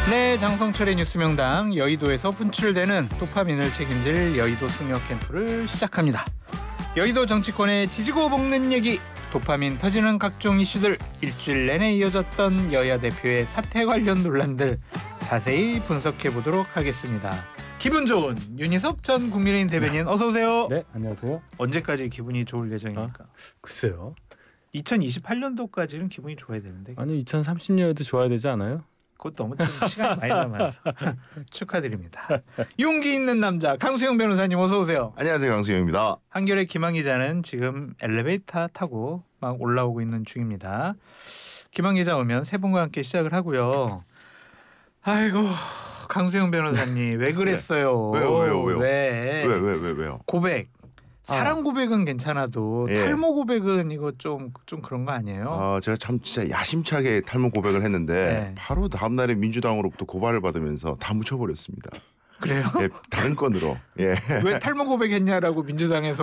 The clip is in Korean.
네, 장성철의 뉴스명당 여의도에서 분출되는 도파민을 책임질 여의도 승려 캠프를 시작합니다. 여의도 정치권의 지지고 볶는 얘기, 도파민 터지는 각종 이슈들, 일주일 내내 이어졌던 여야 대표의 사퇴 관련 논란들 자세히 분석해보도록 하겠습니다. 기분 좋은 윤희석 전 국민의힘 대변인 어서 오세요. 네, 안녕하세요. 언제까지 기분이 좋을 예정입니까? 글쎄요. 2028년도까지는 기분이 좋아야 되는데. 아니 2030년에도 좋아야 되지 않아요? 그것 너무 좀 시간이 많이 남아서 축하드립니다. 용기 있는 남자 강수영 변호사님 어서 오세요. 안녕하세요, 강수영입니다. 한겨레 김한 기자는 지금 엘리베이터 타고 막 올라오고 있는 중입니다. 김한 기자 오면 세 분과 함께 시작을 하고요. 아이고 강수영 변호사님 왜 그랬어요? 네. 왜요? 왜요? 고백. 사랑 고백은 괜찮아도 예. 탈모 고백은 이거 좀 그런 거 아니에요? 제가 참 진짜 야심차게 탈모 고백을 했는데 네. 바로 다음 날에 민주당으로부터 고발을 받으면서 다 묻혀버렸습니다. 그래요? 예, 다른 건으로. 예. 왜 탈모 고백했냐라고 민주당에서